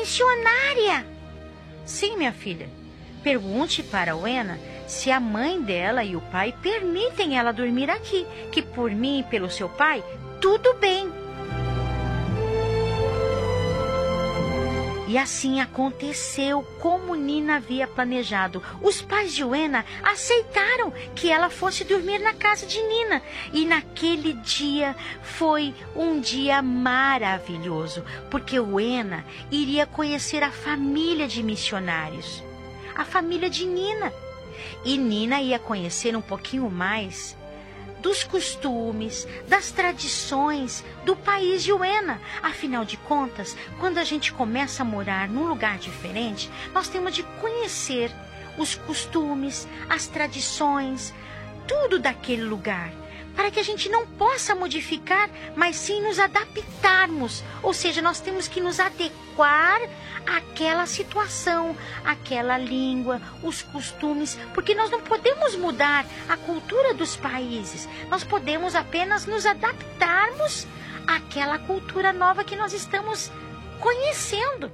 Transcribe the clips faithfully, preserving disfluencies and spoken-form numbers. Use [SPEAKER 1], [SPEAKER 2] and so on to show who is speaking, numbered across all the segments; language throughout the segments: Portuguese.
[SPEAKER 1] missionária.
[SPEAKER 2] Sim, minha filha. Pergunte para Wena se a mãe dela e o pai permitem ela dormir aqui, que por mim e pelo seu pai, tudo bem. E assim aconteceu como Nina havia planejado. Os pais de Wena aceitaram que ela fosse dormir na casa de Nina. E naquele dia foi um dia maravilhoso, porque Wena iria conhecer a família de missionários, a família de Nina. E Nina ia conhecer um pouquinho mais dos costumes, das tradições do país de Wena. Afinal de contas, quando a gente começa a morar num lugar diferente, nós temos de conhecer os costumes, as tradições, tudo daquele lugar, para que a gente não possa modificar, mas sim nos adaptarmos. Ou seja, nós temos que nos adequar àquela situação, àquela língua, os costumes, porque nós não podemos mudar a cultura dos países. Nós podemos apenas nos adaptarmos àquela cultura nova que nós estamos conhecendo.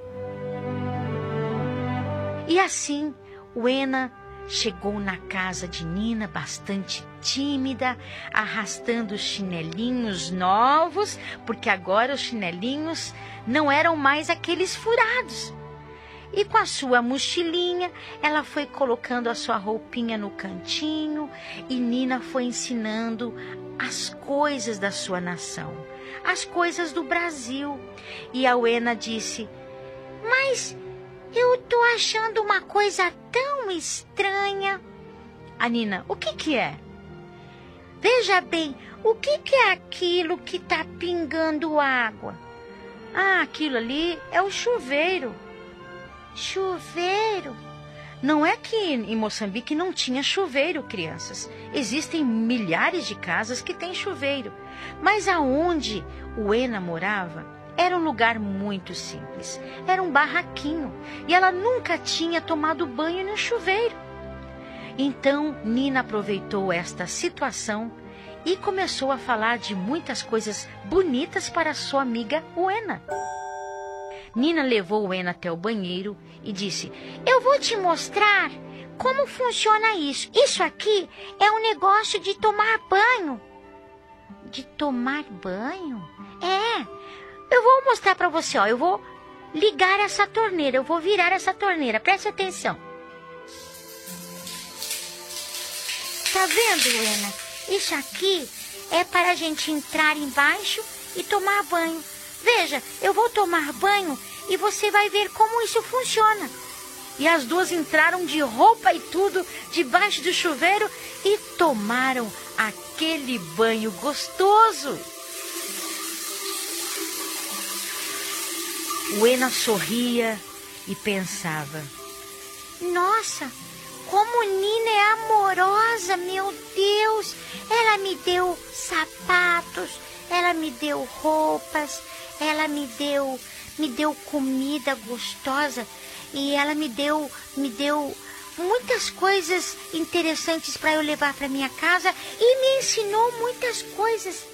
[SPEAKER 2] E assim, Wena chegou na casa de Nina bastante tímida, arrastando os chinelinhos novos, porque agora os chinelinhos não eram mais aqueles furados. E com a sua mochilinha, ela foi colocando a sua roupinha no cantinho e Nina foi ensinando as coisas da sua nação, as coisas do Brasil. E a Wena disse: "Mas eu tô achando uma coisa tão estranha." A Nina: "O que que é?" "Veja bem, o que que é aquilo que tá pingando água?" "Ah, aquilo ali é o chuveiro." "Chuveiro?" Não é que em Moçambique não tinha chuveiro, crianças. Existem milhares de casas que têm chuveiro. Mas aonde Wena morava era um lugar muito simples. Era um barraquinho. E ela nunca tinha tomado banho no chuveiro. Então, Nina aproveitou esta situação e começou a falar de muitas coisas bonitas para sua amiga Wena. Nina levou Wena até o banheiro e disse: "Eu vou te mostrar como funciona isso. Isso aqui é um negócio de tomar banho." "De tomar banho?" "É. Eu vou mostrar para você, ó. Eu vou ligar essa torneira, eu vou virar essa torneira. Preste atenção." "Tá vendo, Wena? Isso aqui é para a gente entrar embaixo e tomar banho. Veja, eu vou tomar banho e você vai ver como isso funciona." E as duas entraram de roupa e tudo debaixo do chuveiro e tomaram aquele banho gostoso. Wena sorria e pensava: "Nossa, como Nina é amorosa, meu Deus! Ela me deu sapatos, ela me deu roupas, ela me deu, me deu comida gostosa e ela me deu, me deu muitas coisas interessantes para eu levar para minha casa e me ensinou muitas coisas."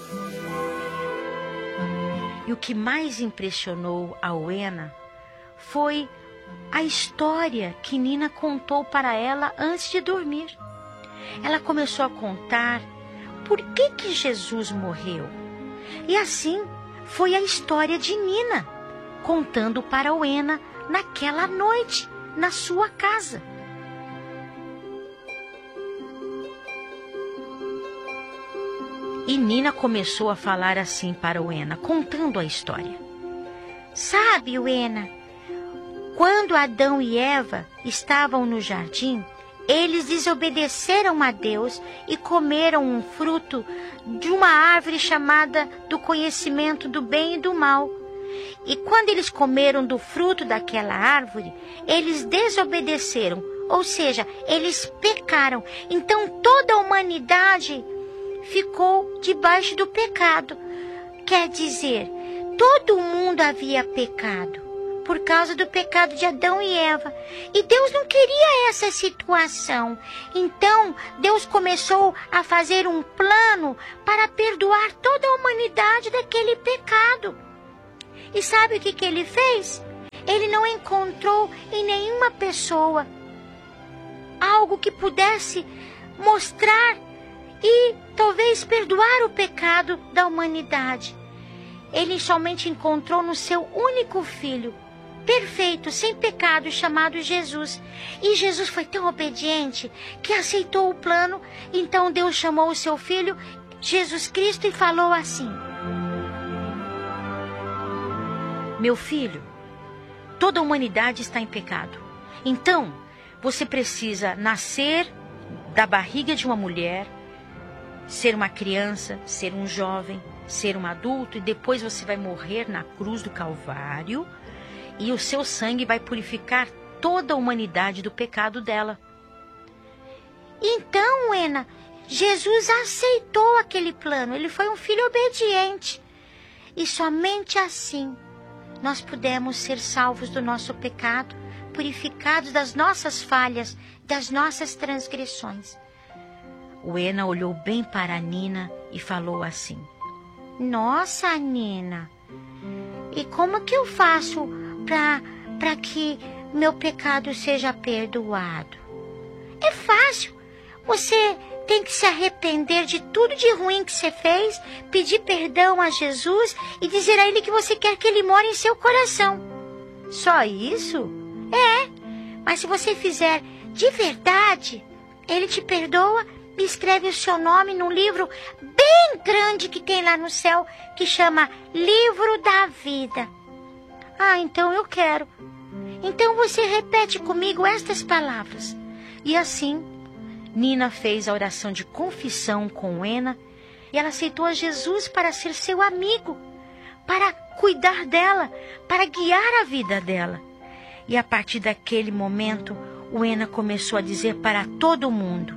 [SPEAKER 2] E o que mais impressionou a Wena foi a história que Nina contou para ela antes de dormir. Ela começou a contar por que que Jesus morreu. E assim foi a história de Nina, contando para Wena naquela noite, na sua casa. E Nina começou a falar assim para Wena, contando a história: "Sabe, Wena, quando Adão e Eva estavam no jardim, eles desobedeceram a Deus e comeram um fruto de uma árvore chamada do conhecimento do bem e do mal. E quando eles comeram do fruto daquela árvore, eles desobedeceram, ou seja, eles pecaram. Então toda a humanidade ficou debaixo do pecado. Quer dizer, todo mundo havia pecado por causa do pecado de Adão e Eva. E Deus não queria essa situação. Então, Deus começou a fazer um plano para perdoar toda a humanidade daquele pecado. E sabe o que que ele fez? Ele não encontrou em nenhuma pessoa algo que pudesse mostrar e talvez perdoar o pecado da humanidade. Ele somente encontrou no seu único filho, perfeito, sem pecado, chamado Jesus. E Jesus foi tão obediente que aceitou o plano. Então Deus chamou o seu filho, Jesus Cristo, e falou assim: meu filho, toda a humanidade está em pecado. Então, você precisa nascer da barriga de uma mulher, ser uma criança, ser um jovem, ser um adulto, e depois você vai morrer na cruz do Calvário, e o seu sangue vai purificar toda a humanidade do pecado dela. Então, Wena, Jesus aceitou aquele plano. Ele foi um filho obediente. E somente assim nós pudemos ser salvos do nosso pecado, purificados das nossas falhas, das nossas transgressões. Wena olhou bem para a Nina e falou assim: nossa, Nina, e como que eu faço para para que meu pecado seja perdoado? É fácil. Você tem que se arrepender de tudo de ruim que você fez, pedir perdão a Jesus e dizer a Ele que você quer que Ele more em seu coração. Só isso? É, mas se você fizer de verdade, Ele te perdoa e escreve o seu nome num livro bem grande que tem lá no céu, que chama Livro da Vida. Ah, então eu quero. Então você repete comigo estas palavras. E assim, Nina fez a oração de confissão com Wena e ela aceitou a Jesus para ser seu amigo, para cuidar dela, para guiar a vida dela. E a partir daquele momento, Wena começou a dizer para todo mundo: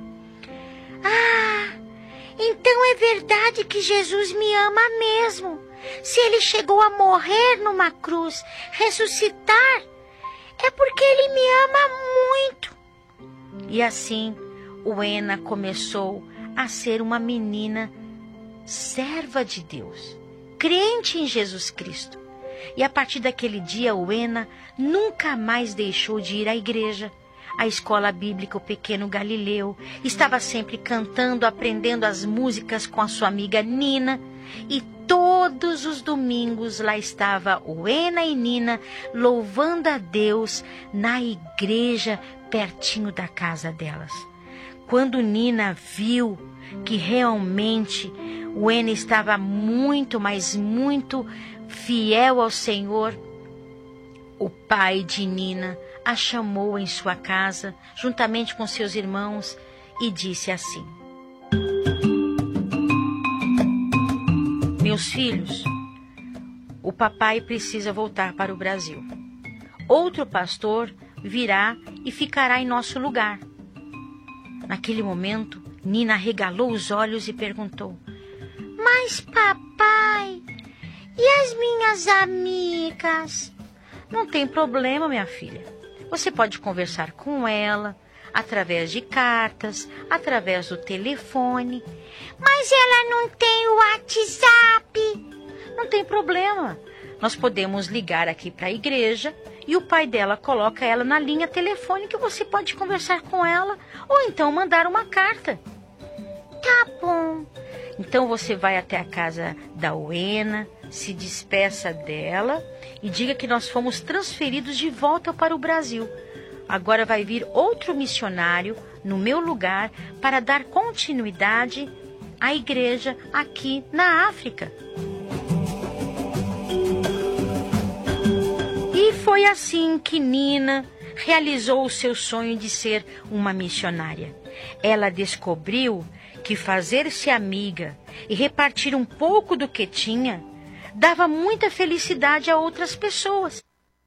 [SPEAKER 2] ah, então é verdade que Jesus me ama mesmo. Se Ele chegou a morrer numa cruz, ressuscitar, é porque Ele me ama muito. E assim, Wena começou a ser uma menina serva de Deus, crente em Jesus Cristo. E a partir daquele dia, Wena nunca mais deixou de ir à igreja, à escola bíblica, o Pequeno Galileu. Estava sempre cantando, aprendendo as músicas com a sua amiga Nina. E todos os domingos lá estava Wena e Nina louvando a Deus na igreja pertinho da casa delas. Quando Nina viu que realmente Wena estava muito, mas muito fiel ao Senhor, o pai de Nina a chamou em sua casa, juntamente com seus irmãos, e disse assim: meus filhos, o papai precisa voltar para o Brasil. Outro pastor virá e ficará em nosso lugar. Naquele momento, Nina arregalou os olhos e perguntou: mas papai, e as minhas amigas? Não tem problema, minha filha. Você pode conversar com ela através de cartas, através do telefone. Mas ela não tem o WhatsApp. Não tem problema. Nós podemos ligar aqui para a igreja e o pai dela coloca ela na linha telefônica e você pode conversar com ela ou então mandar uma carta. Tá bom. Então você vai até a casa da Wena, se despeça dela e diga que nós fomos transferidos de volta para o Brasil. Agora vai vir outro missionário no meu lugar para dar continuidade à igreja aqui na África. E foi assim que Nina realizou o seu sonho de ser uma missionária. Ela descobriu que fazer-se amiga e repartir um pouco do que tinha dava muita felicidade a outras pessoas.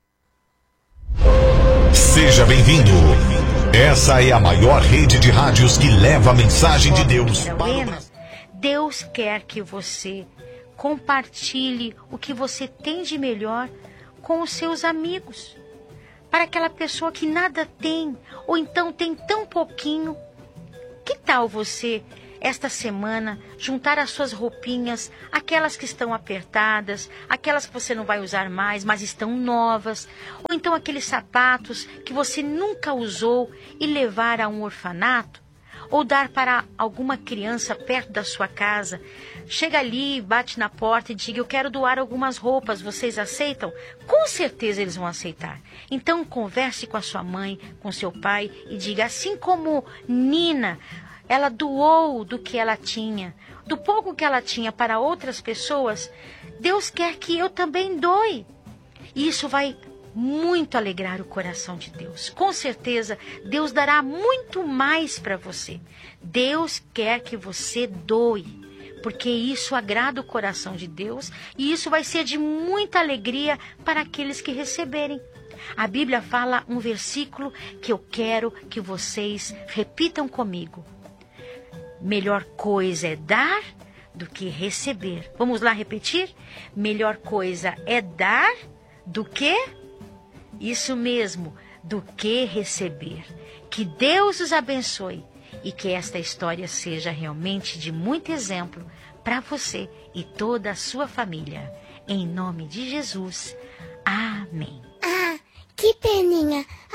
[SPEAKER 1] Seja bem-vindo. Essa é a maior rede de rádios que leva a mensagem de Deus para o Brasil.
[SPEAKER 2] Deus quer que você compartilhe o que você tem de melhor com os seus amigos. Para aquela pessoa que nada tem, ou então tem tão pouquinho. Que tal você esta semana, juntar as suas roupinhas, aquelas que estão apertadas, aquelas que você não vai usar mais, mas estão novas, ou então aqueles sapatos que você nunca usou e levar a um orfanato, ou dar para alguma criança perto da sua casa. Chega ali, bate na porta e diga: eu quero doar algumas roupas, vocês aceitam? Com certeza eles vão aceitar. Então converse com a sua mãe, com seu pai e diga: assim como Nina, ela doou do que ela tinha, do pouco que ela tinha para outras pessoas, Deus quer que eu também doe. E isso vai muito alegrar o coração de Deus. Com certeza, Deus dará muito mais para você. Deus quer que você doe, porque isso agrada o coração de Deus e isso vai ser de muita alegria para aqueles que receberem. A Bíblia fala um versículo que eu quero que vocês repitam comigo. Melhor coisa é dar do que receber. Vamos lá repetir? Melhor coisa é dar do que? Isso mesmo, do que receber. Que Deus os abençoe e que esta história seja realmente de muito exemplo para você e toda a sua família. Em nome de Jesus. Amém.
[SPEAKER 3] Ah, que peninha.